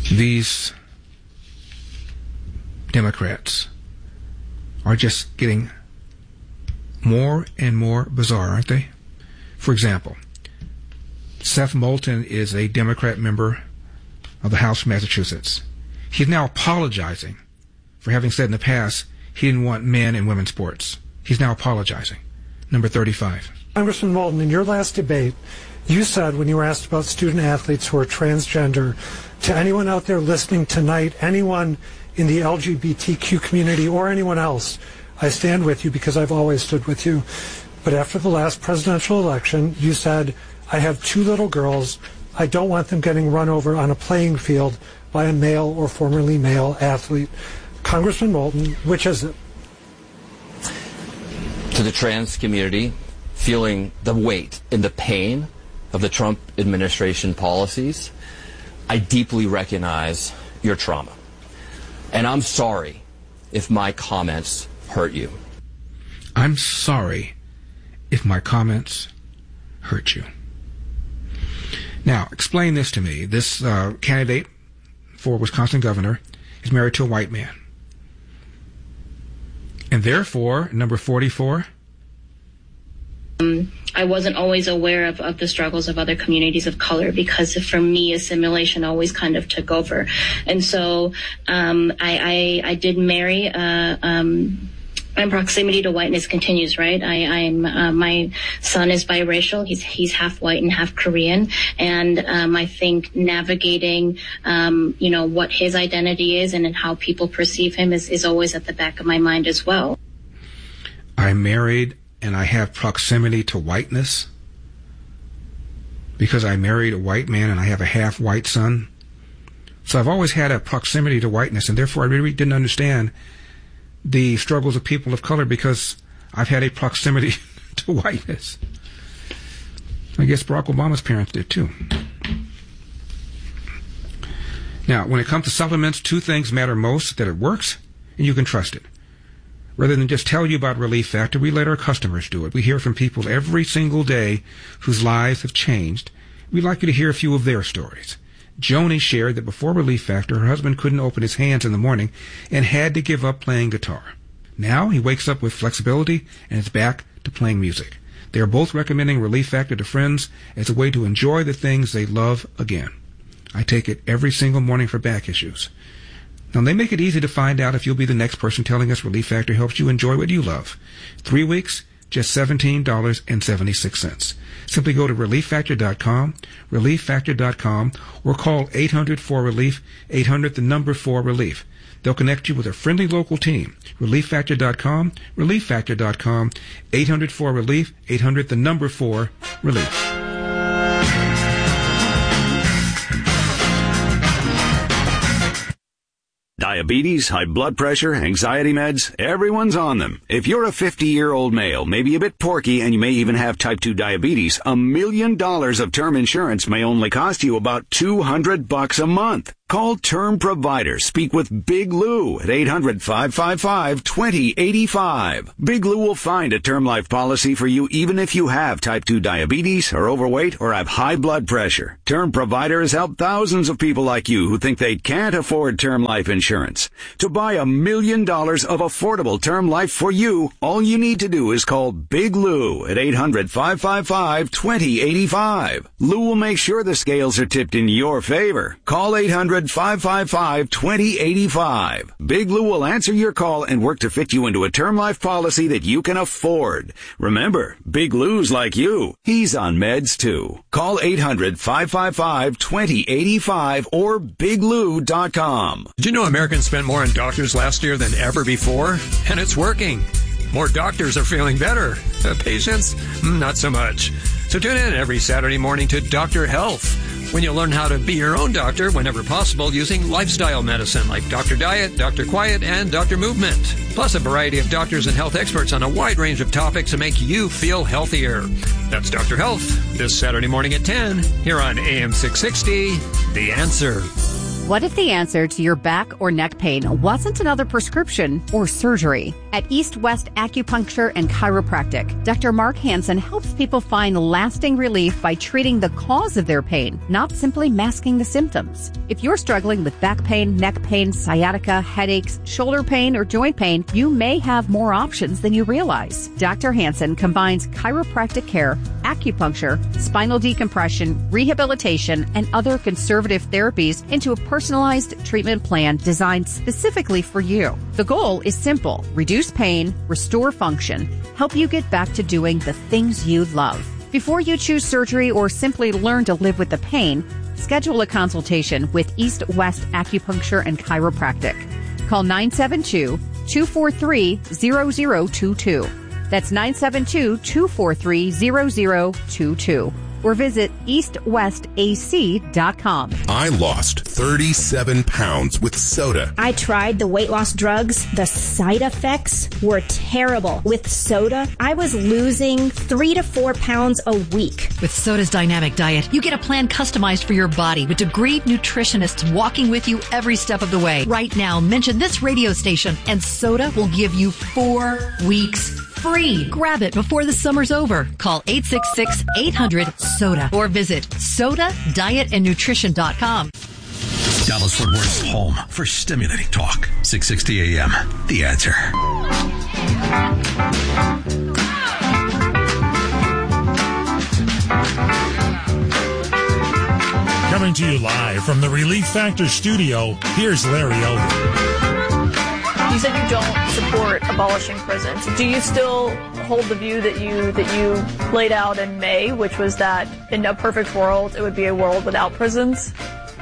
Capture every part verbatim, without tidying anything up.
These Democrats are just getting more and more bizarre, aren't they? For example, Seth Moulton is a Democrat member of the House of Massachusetts. He's now apologizing for having said in the past he didn't want men and women's sports. He's now apologizing. Number thirty-five. Congressman Moulton, in your last debate, you said when you were asked about student athletes who are transgender, to anyone out there listening tonight, anyone in the L G B T Q community or anyone else, I stand with you because I've always stood with you. But after the last presidential election, you said, I have two little girls. I don't want them getting run over on a playing field by a male or formerly male athlete. Congressman Moulton, which is it? To the trans community, feeling the weight and the pain of the Trump administration policies, I deeply recognize your trauma. And I'm sorry if my comments hurt you. I'm sorry if my comments hurt you. Now, explain this to me. This uh, candidate for Wisconsin governor is married to a white man. And therefore, number forty-four. Um, I wasn't always aware of, of the struggles of other communities of color because for me, assimilation always kind of took over. And so um, I, I, I did marry uh, um, and proximity to whiteness continues, right? I, I'm uh, my son is biracial. He's he's half white and half Korean, and um, I think navigating, um, you know, what his identity is and, and how people perceive him is, is always at the back of my mind as well. I'm married and I have proximity to whiteness because I married a white man and I have a half white son. So I've always had a proximity to whiteness, and therefore I really didn't understand the struggles of people of color because I've had a proximity to whiteness. I guess Barack Obama's parents did too. Now, when it comes to supplements, two things matter most: that it works and you can trust it. Rather than just tell you about Relief Factor, we let our customers do it. We hear from people every single day whose lives have changed. We'd like you to hear a few of their stories. Joni shared that before Relief Factor, her husband couldn't open his hands in the morning and had to give up playing guitar. Now he wakes up with flexibility and is back to playing music. They are both recommending Relief Factor to friends as a way to enjoy the things they love again. I take it every single morning for back issues. Now, they make it easy to find out if you'll be the next person telling us Relief Factor helps you enjoy what you love. Three weeks, just seventeen dollars and seventy-six cents. Simply go to relief factor dot com, relief factor dot com, or call eight hundred four relief, eight hundred the number four relief. They'll connect you with a friendly local team. relief factor dot com, relief factor dot com, eight hundred four relief, eight hundred the number four relief. Diabetes, high blood pressure, anxiety meds, everyone's on them. If you're a fifty-year-old male, maybe a bit porky, and you may even have type two diabetes, a million dollars of term insurance may only cost you about two hundred bucks a month. Call Term Provider. Speak with Big Lou at eight hundred, five five five, two zero eight five. Big Lou will find a term life policy for you even if you have type two diabetes, are overweight, or have high blood pressure. Term Provider has helped thousands of people like you who think they can't afford term life insurance. To buy a million dollars of affordable term life for you, all you need to do is call Big Lou at eight hundred, five five five, two zero eight five. Lou will make sure the scales are tipped in your favor. Call eight hundred, five five five, two zero eight five. Big Lou will answer your call and work to fit you into a term life policy that you can afford. Remember, Big Lou's like you. He's on meds too. Call eight hundred, five five five, two zero eight five or big lou dot com. Did you know Americans spent more on doctors last year than ever before? And it's working. More doctors are feeling better. Uh, patients, not so much. So tune in every Saturday morning to Doctor Health, when you'll learn how to be your own doctor whenever possible using lifestyle medicine like Doctor Diet, Doctor Quiet, and Doctor Movement. Plus a variety of doctors and health experts on a wide range of topics to make you feel healthier. That's Doctor Health, this Saturday morning at ten, here on A M six sixty, The Answer. What if the answer to your back or neck pain wasn't another prescription or surgery? At East West Acupuncture and Chiropractic, Doctor Mark Hansen helps people find lasting relief by treating the cause of their pain, not simply masking the symptoms. If you're struggling with back pain, neck pain, sciatica, headaches, shoulder pain, or joint pain, you may have more options than you realize. Doctor Hansen combines chiropractic care, acupuncture, spinal decompression, rehabilitation, and other conservative therapies into a personalized treatment plan designed specifically for you. The goal is simple: reduce pain, restore function, help you get back to doing the things you love. Before you choose surgery or simply learn to live with the pain, schedule a consultation with East West Acupuncture and Chiropractic. Call nine seven two, two four three, zero zero two two. That's nine seven two, two four three, zero zero two two. Or visit east west a c dot com. I lost thirty-seven pounds with soda. I tried the weight loss drugs. The side effects were terrible. With soda, I was losing three to four pounds a week. With Soda's dynamic diet, you get a plan customized for your body with degreed nutritionists walking with you every step of the way. Right now, mention this radio station and Soda will give you four weeks free. Grab it before the summer's over. Call eight six six, eight hundred, SODA or visit soda diet and nutrition dot com. Dallas-Fort Worth's home for stimulating talk. six sixty A M. The Answer. Coming to you live from the Relief Factor studio, here's Larry Elder. You said you don't support abolishing prisons. Do you still hold the view that you that you laid out in May, which was that in a perfect world, it would be a world without prisons?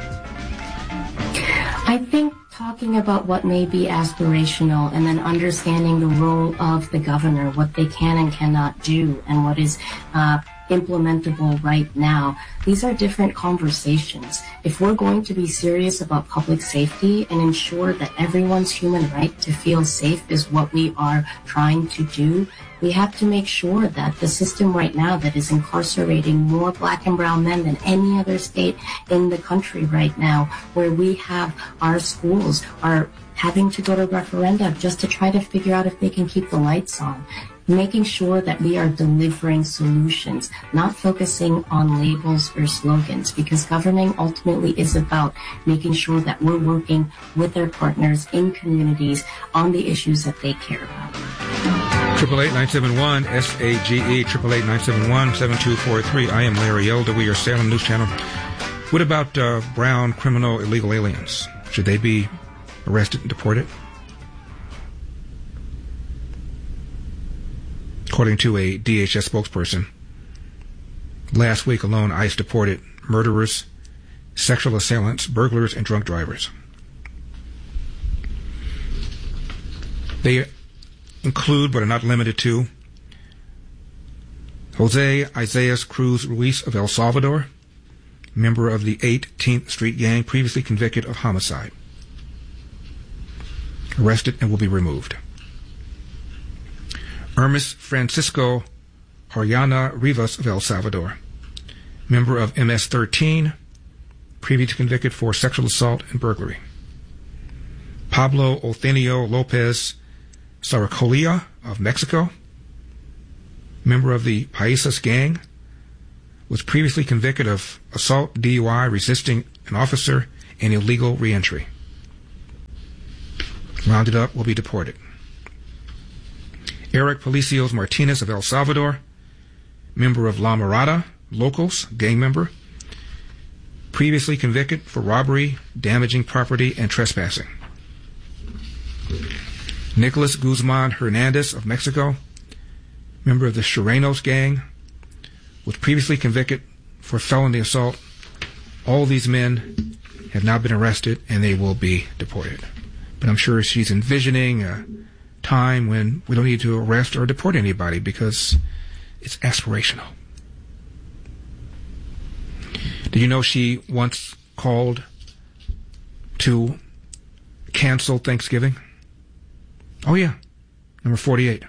I think talking about what may be aspirational and then understanding the role of the governor, what they can and cannot do, and what is uh, implementable right now. These are different conversations. If we're going to be serious about public safety and ensure that everyone's human right to feel safe is what we are trying to do, we have to make sure that the system right now that is incarcerating more black and brown men than any other state in the country right now, where we have our schools are having to go to referenda just to try to figure out if they can keep the lights on. Making sure that we are delivering solutions, not focusing on labels or slogans, because governing ultimately is about making sure that we're working with our partners in communities on the issues that they care about. Triple eight nine seven one S A G E triple eight nine seven one seven two four three. I am Larry Elder. We are Salem News Channel. What about uh, brown criminal illegal aliens? Should they be arrested and deported? According to a D H S spokesperson, last week alone, ICE deported murderers, sexual assailants, burglars, and drunk drivers. They include, but are not limited to, Jose Isaias Cruz Ruiz of El Salvador, member of the eighteenth Street Gang, previously convicted of homicide, arrested and will be removed. Hermes Francisco Ariana Rivas of El Salvador, member of M S thirteen, previously convicted for sexual assault and burglary. Pablo Othenio Lopez Saracolia of Mexico, member of the Paisas Gang, was previously convicted of assault, D U I, resisting an officer, and illegal reentry. Rounded up, will be deported. Eric Palacios Martinez of El Salvador, member of La Mirada, Locals, gang member, previously convicted for robbery, damaging property, and trespassing. Nicholas Guzman Hernandez of Mexico, member of the Chirrenos gang, was previously convicted for felony assault. All these men have now been arrested and they will be deported. But I'm sure she's envisioning a time when we don't need to arrest or deport anybody because it's aspirational. Did you know she once called to cancel Thanksgiving? Oh yeah, number forty-eight.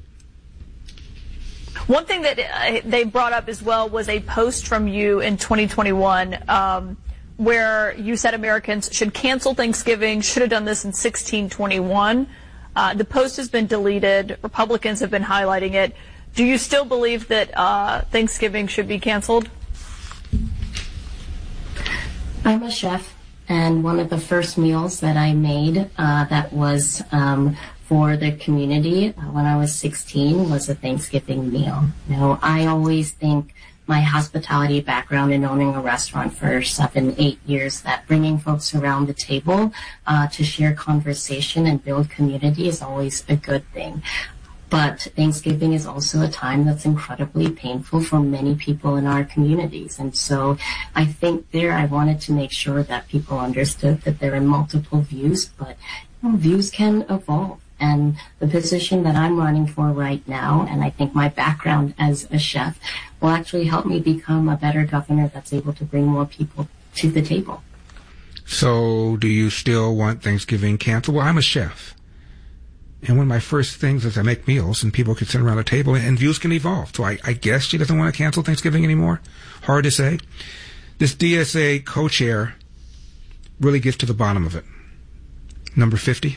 One thing that uh, they brought up as well was a post from you in twenty twenty-one um, where you said Americans should cancel Thanksgiving, should have done this in sixteen twenty-one. Uh, the post has been deleted. Republicans have been highlighting it. Do you still believe that uh, Thanksgiving should be canceled? I'm a chef, and one of the first meals that I made uh, that was um, for the community uh, when I was sixteen was a Thanksgiving meal. You know, I always think my hospitality background in owning a restaurant for seven, eight years, that bringing folks around the table uh, to share conversation and build community is always a good thing. But Thanksgiving is also a time that's incredibly painful for many people in our communities. And so I think there I wanted to make sure that people understood that there are multiple views, but you know, views can evolve. And the position that I'm running for right now, and I think my background as a chef, will actually help me become a better governor that's able to bring more people to the table. So do you still want Thanksgiving canceled? Well, I'm a chef. And one of my first things is I make meals, and people can sit around a table, and views can evolve. So I, I guess she doesn't want to cancel Thanksgiving anymore. Hard to say. This D S A co-chair really gets to the bottom of it. Number fifty.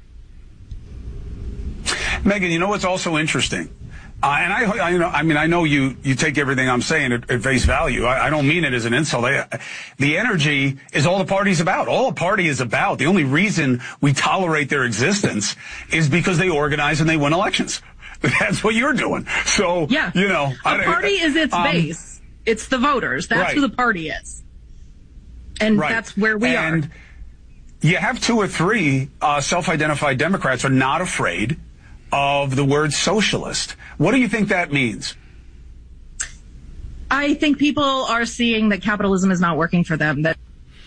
Megan, you know what's also interesting? Uh, and I, I, you know, I mean, I know you, you take everything I'm saying at, at face value. I, I don't mean it as an insult. I, the energy is all the party's about. All a party is about. The only reason we tolerate their existence is because they organize and they win elections. That's what you're doing. So, yeah. you know. The I, party is its um, base. It's the voters. That's right. who the party is. And right. that's where we and are. You have two or three uh, self-identified Democrats are not afraid of the word socialist. What do you think that means? I think people are seeing that capitalism is not working for them. That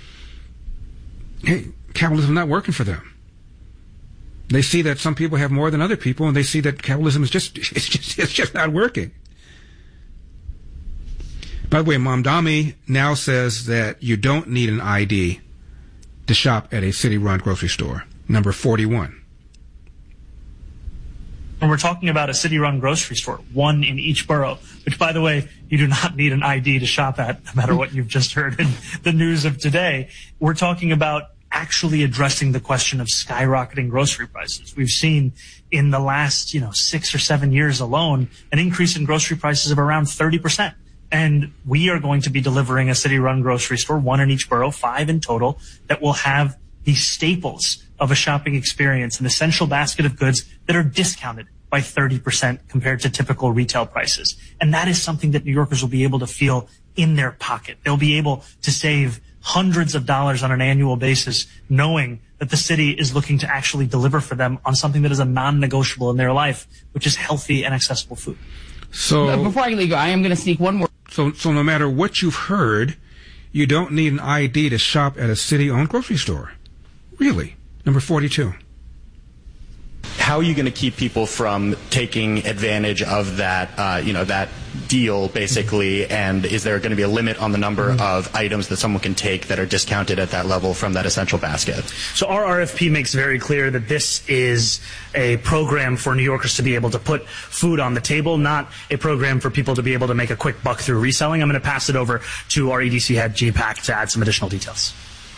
hey, capitalism is not working for them. They see that some people have more than other people, and they see that capitalism is just it's just it's just not working. By the way, Mamdani now says that you don't need an I D to shop at a city-run grocery store. Number forty-one. And we're talking about a city-run grocery store, one in each borough, which, by the way, you do not need an I D to shop at, no matter what you've just heard in the news of today. We're talking about actually addressing the question of skyrocketing grocery prices. We've seen in the last, you know, six or seven years alone, an increase in grocery prices of around thirty percent. And we are going to be delivering a city-run grocery store, one in each borough, five in total, that will have the staples of a shopping experience, an essential basket of goods that are discounted by thirty percent compared to typical retail prices. And that is something that New Yorkers will be able to feel in their pocket. They'll be able to save hundreds of dollars on an annual basis, knowing that the city is looking to actually deliver for them on something that is a non-negotiable in their life, which is healthy and accessible food. So but before I leave, I am going to sneak one more. So, so no matter what you've heard, you don't need an I D to shop at a city-owned grocery store. Really? Number forty-two. How are you going to keep people from taking advantage of that, uh, you know, that deal, basically? And is there going to be a limit on the number mm-hmm. of items that someone can take that are discounted at that level from that essential basket? So our R F P makes very clear that this is a program for New Yorkers to be able to put food on the table, not a program for people to be able to make a quick buck through reselling. I'm going to pass it over to our E D C head, G PAC, to add some additional details.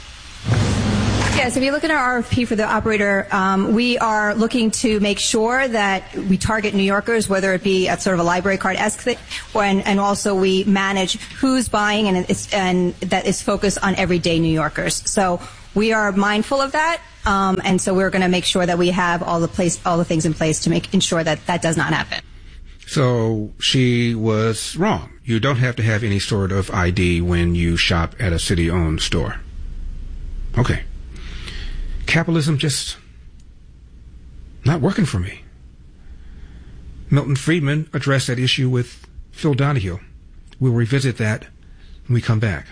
Yes, if you look at our R F P for the operator, um, we are looking to make sure that we target New Yorkers, whether it be at sort of a library card-esque thing, or, and, and also we manage who's buying, and, it's, and that is focused on everyday New Yorkers. So we are mindful of that, um, and so we're going to make sure that we have all the place, all the things in place to make ensure that that does not happen. So she was wrong. You don't have to have any sort of I D when you shop at a city-owned store. Okay. Capitalism just not working for me. Milton Friedman addressed that issue with Phil Donahue. We'll revisit that when we come back.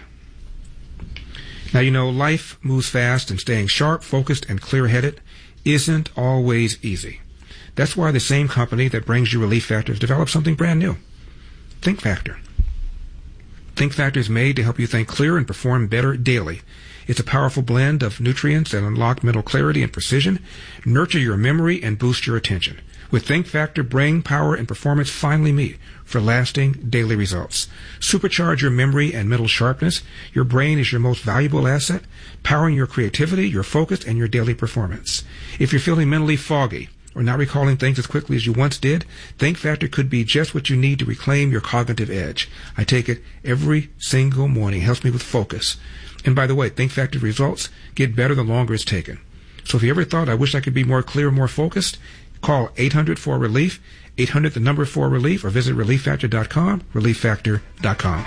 Now, you know, life moves fast, and staying sharp, focused, and clear-headed isn't always easy. That's why the same company that brings you Relief Factor has developed something brand new. Think Factor. Think Factor is made to help you think clear and perform better daily. It's a powerful blend of nutrients that unlock mental clarity and precision, nurture your memory, and boost your attention. With Think Factor, brain power and performance finally meet for lasting daily results. Supercharge your memory and mental sharpness. Your brain is your most valuable asset, powering your creativity, your focus, and your daily performance. If you're feeling mentally foggy or not recalling things as quickly as you once did, Think Factor could be just what you need to reclaim your cognitive edge. I take it every single morning. It helps me with focus. And by the way, Think Factor results get better the longer it's taken. So if you ever thought, I wish I could be more clear, more focused, call eight hundred four relief, eight hundred the number four relief, or visit relief factor dot com, relief factor dot com.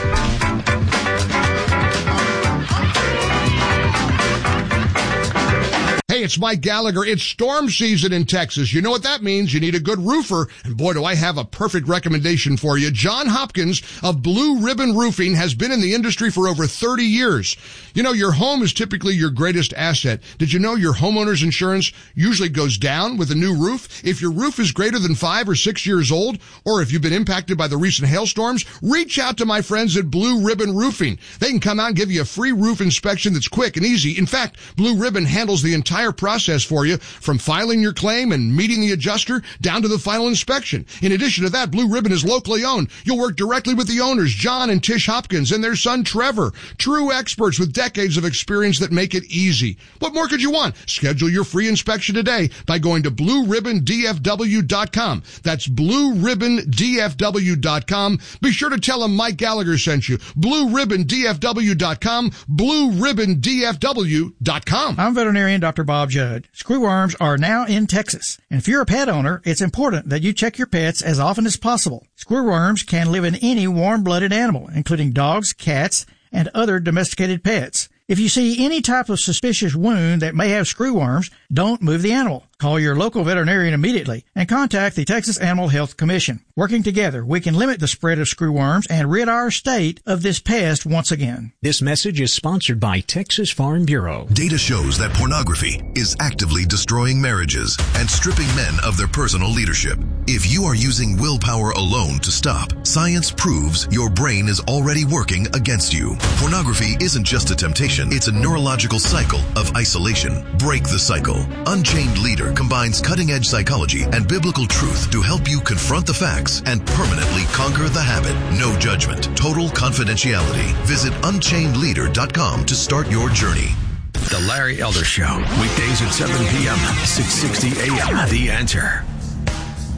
Hey, it's Mike Gallagher. It's storm season in Texas. You know what that means. You need a good roofer. And boy, do I have a perfect recommendation for you. John Hopkins of Blue Ribbon Roofing has been in the industry for over thirty years. You know, your home is typically your greatest asset. Did you know your homeowner's insurance usually goes down with a new roof? If your roof is greater than five or six years old, or if you've been impacted by the recent hailstorms, reach out to my friends at Blue Ribbon Roofing. They can come out and give you a free roof inspection that's quick and easy. In fact, Blue Ribbon handles the entire process for you, from filing your claim and meeting the adjuster down to the final inspection. In addition to that, Blue Ribbon is locally owned. You'll work directly with the owners, John and Tish Hopkins, and their son Trevor, true experts with decades of experience that make it easy. What more could you want? Schedule your free inspection today by going to blue ribbon d f w dot com. That's blue ribbon d f w dot com. Be sure to tell them Mike Gallagher sent you. blue ribbon d f w dot com, blue ribbon d f w dot com. I'm veterinarian Doctor Bob Judd. Screwworms are now in Texas. And if you're a pet owner, it's important that you check your pets as often as possible. Screwworms can live in any warm-blooded animal, including dogs, cats, and other domesticated pets. If you see any type of suspicious wound that may have screwworms, don't move the animal. Call your local veterinarian immediately and contact the Texas Animal Health Commission. Working together, we can limit the spread of screwworms and rid our state of this pest once again. This message is sponsored by Texas Farm Bureau. Data shows that pornography is actively destroying marriages and stripping men of their personal leadership. If you are using willpower alone to stop, science proves your brain is already working against you. Pornography isn't just a temptation, it's a neurological cycle of isolation. Break the cycle. Unchained Leader combines cutting-edge psychology and biblical truth to help you confront the facts and permanently conquer the habit. No judgment, total confidentiality. Visit unchained leader dot com to start your journey. The Larry Elder Show, weekdays at seven p.m., six sixty a.m. The Answer.